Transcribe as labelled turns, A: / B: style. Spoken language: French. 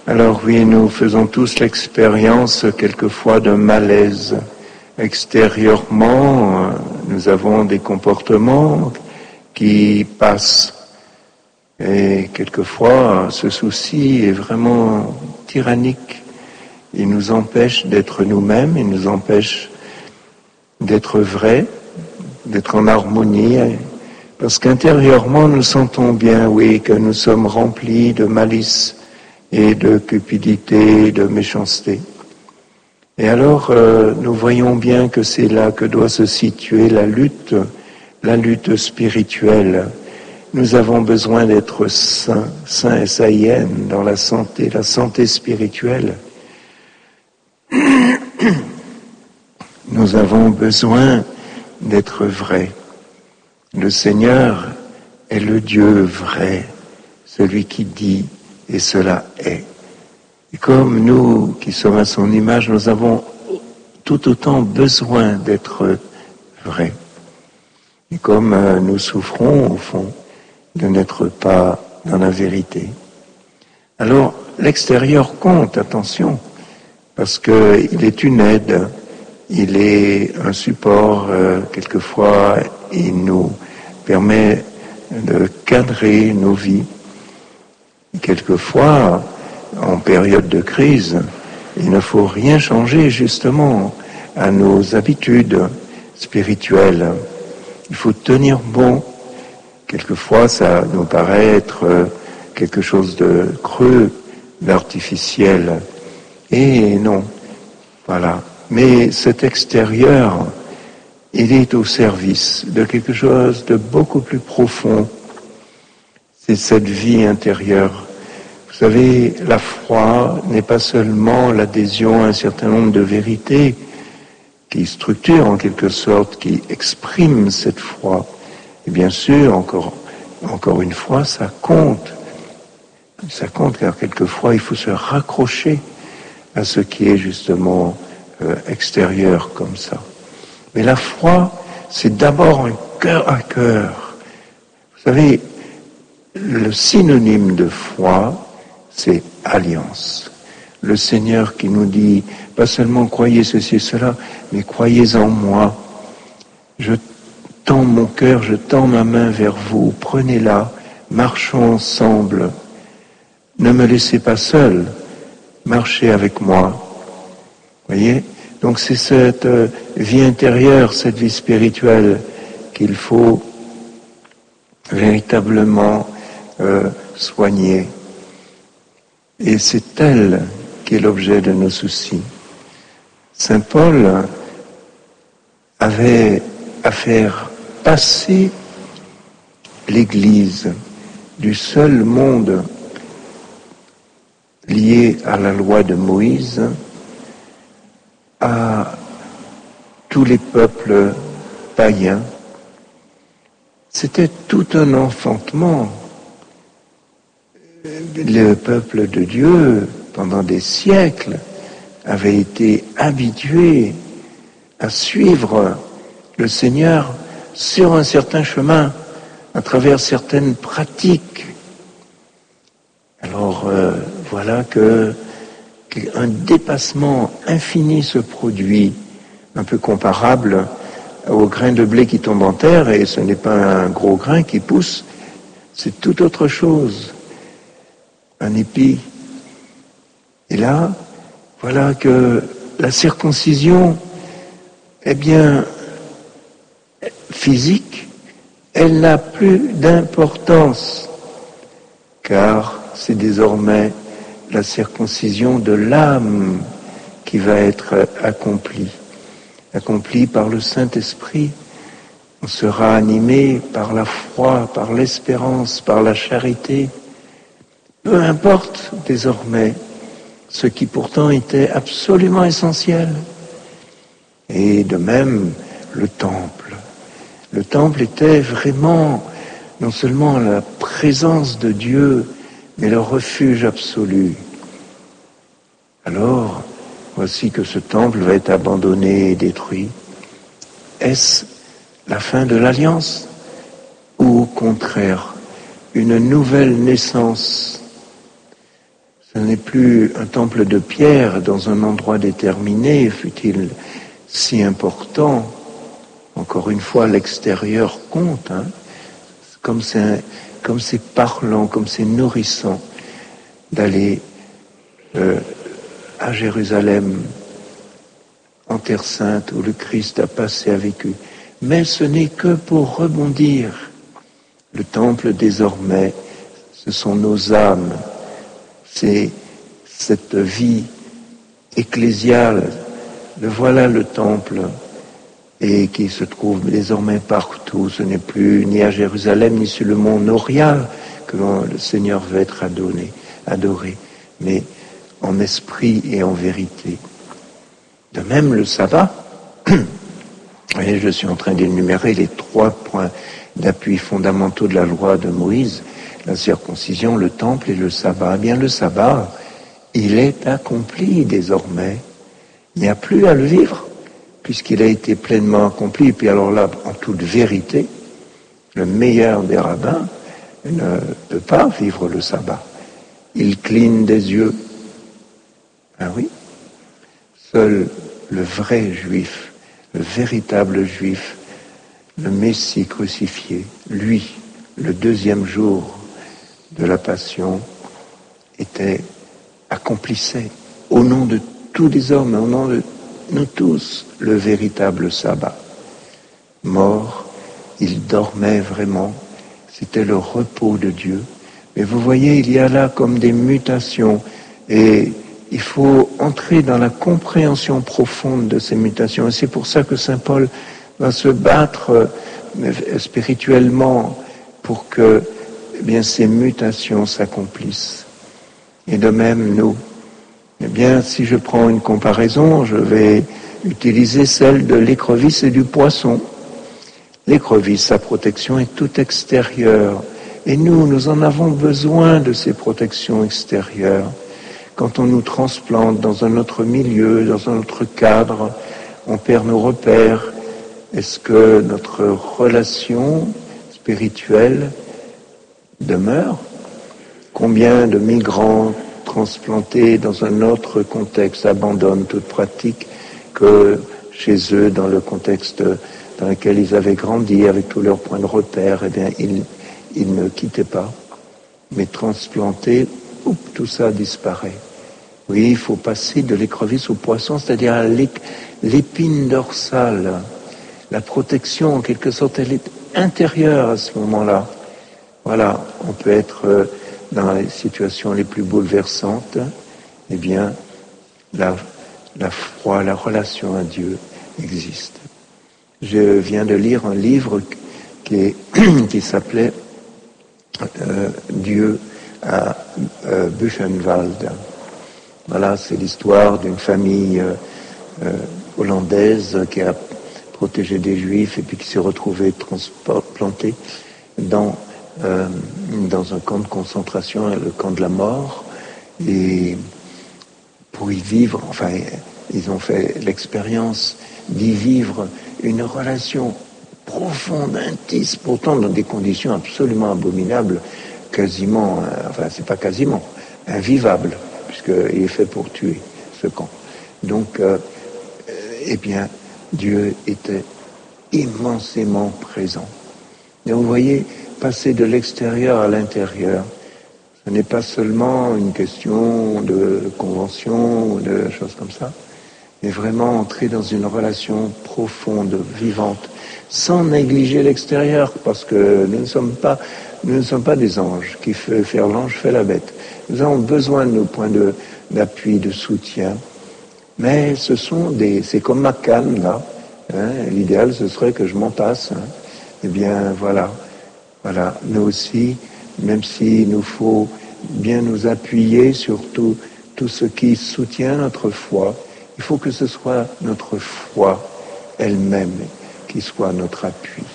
A: Alors oui, nous faisons tous l'expérience quelquefois d'un malaise. Extérieurement, nous avons des comportements qui passent. Et quelquefois, ce souci est vraiment tyrannique. Il nous empêche d'être nous-mêmes, il nous empêche d'être vrais, d'être en harmonie. Parce qu'intérieurement, nous sentons bien, oui, que nous sommes remplis de malice et de cupidité, de méchanceté. Et alors, nous voyons bien que c'est là que doit se situer la lutte spirituelle. Nous avons besoin d'être saints et saïennes dans la santé spirituelle. Nous avons besoin d'être vrais. Le Seigneur est le Dieu vrai, celui qui dit et cela est. Et comme nous qui sommes à son image, nous avons tout autant besoin d'être vrais. Et comme nous souffrons, au fond, de n'être pas dans la vérité. Alors, l'extérieur compte, attention, parce qu'il est une aide, il est un support, quelquefois, il nous permet de cadrer nos vies. Quelquefois, en période de crise, il ne faut rien changer justement à nos habitudes spirituelles. Il faut tenir bon. Quelquefois, ça nous paraît être quelque chose de creux, d'artificiel. Et non, voilà. Mais cet extérieur, il est au service de quelque chose de beaucoup plus profond. C'est cette vie intérieure. Vous savez, la foi n'est pas seulement l'adhésion à un certain nombre de vérités qui structurent en quelque sorte, qui expriment cette foi. Et bien sûr, encore une fois, ça compte. Ça compte car quelquefois il faut se raccrocher à ce qui est justement extérieur comme ça. Mais la foi, c'est d'abord un cœur à cœur. Vous savez, le synonyme de foi, c'est alliance. Le Seigneur qui nous dit, pas seulement croyez ceci et cela, mais croyez en moi. Je tends mon cœur, je tends ma main vers vous, prenez-la, marchons ensemble. Ne me laissez pas seul, marchez avec moi. Voyez ? Donc c'est cette vie intérieure, cette vie spirituelle qu'il faut véritablement soigner. Et c'est elle qui est l'objet de nos soucis. Saint Paul avait à faire passer l'Église du seul monde lié à la loi de Moïse à tous les peuples païens. C'était tout un enfantement. Le peuple de Dieu, pendant des siècles, avait été habitué à suivre le Seigneur sur un certain chemin, à travers certaines pratiques. Alors voilà qu'un dépassement infini se produit, un peu comparable au grain de blé qui tombe en terre, et ce n'est pas un gros grain qui pousse, c'est tout autre chose, un épi. Et là, voilà que la circoncision, eh bien, physique, elle n'a plus d'importance, car c'est désormais la circoncision de l'âme qui va être accomplie par le Saint-Esprit. On sera animé par la foi, par l'espérance, par la charité. Peu importe désormais ce qui pourtant était absolument essentiel. Et de même, le temple. Le temple était vraiment non seulement la présence de Dieu, mais le refuge absolu. Alors, voici que ce temple va être abandonné et détruit. Est-ce la fin de l'alliance ou au contraire une nouvelle naissance? Ce n'est plus un temple de pierre dans un endroit déterminé, fût-il si important. Encore une fois, l'extérieur compte, hein. Comme c'est parlant, comme c'est nourrissant d'aller à Jérusalem, en Terre Sainte, où le Christ a passé a vécu. Mais ce n'est que pour rebondir. Le temple, désormais, ce sont nos âmes. C'est cette vie ecclésiale. Voilà le temple, et qui se trouve désormais partout. Ce n'est plus ni à Jérusalem, ni sur le mont Moriah que le Seigneur veut être adoré, mais en esprit et en vérité. De même, le sabbat, et je suis en train d'énumérer les 3 points d'appui fondamentaux de la loi de Moïse, la circoncision, le temple et le sabbat. Eh bien, le sabbat, il est accompli désormais. Il n'y a plus à le vivre, puisqu'il a été pleinement accompli. Et puis alors là, en toute vérité, le meilleur des rabbins ne peut pas vivre le sabbat. Il cligne des yeux. Ah oui, seul le vrai juif, le véritable juif, le Messie crucifié, lui, le 2e jour de la Passion, accomplissait au nom de tous les hommes, au nom de nous tous, le véritable sabbat. Mort, il dormait vraiment, c'était le repos de Dieu. Mais vous voyez, il y a là comme des mutations, et il faut entrer dans la compréhension profonde de ces mutations. Et c'est pour ça que saint Paul va se battre spirituellement pour que ces mutations s'accomplissent. Et de même, nous. Eh bien, si je prends une comparaison, je vais utiliser celle de l'écrevisse et du poisson. L'écrevisse, sa protection est toute extérieure. Et nous en avons besoin de ces protections extérieures. Quand on nous transplante dans un autre milieu, dans un autre cadre, on perd nos repères. Est-ce que notre relation spirituelle demeure? Combien de migrants transplantés dans un autre contexte abandonnent toute pratique que chez eux, dans le contexte dans lequel ils avaient grandi, avec tous leurs points de repère, eh bien, ils ne quittaient pas. Mais transplantés, tout ça disparaît. Oui, il faut passer de l'écrevisse au poisson, c'est-à-dire à l'épine dorsale. La protection, en quelque sorte, elle est intérieure à ce moment-là. Voilà, on peut être dans les situations les plus bouleversantes, eh bien, la foi, la relation à Dieu existe. Je viens de lire un livre qui s'appelait Dieu à Buchenwald. Voilà, c'est l'histoire d'une famille hollandaise qui a protégé des Juifs et puis qui s'est retrouvée transplantée dans un camp de concentration, le camp de la mort, et pour y vivre, enfin, ils ont fait l'expérience d'y vivre une relation profonde, intime, pourtant dans des conditions absolument abominables, quasiment, enfin c'est pas quasiment, invivable, puisqu'il est fait pour tuer ce camp. Donc, eh bien, Dieu était immensément présent. Et vous voyez, passer de l'extérieur à l'intérieur, ce n'est pas seulement une question de convention ou de choses comme ça, mais vraiment entrer dans une relation profonde, vivante, sans négliger l'extérieur, parce que nous ne sommes pas des anges qui faire l'ange fait la bête. Nous avons besoin de nos points d'appui, de soutien, mais c'est comme ma canne là. Hein, l'idéal ce serait que je m'en passe. Hein. Eh bien voilà, nous aussi, même s'il nous faut bien nous appuyer sur tout ce qui soutient notre foi, il faut que ce soit notre foi elle-même qui soit notre appui.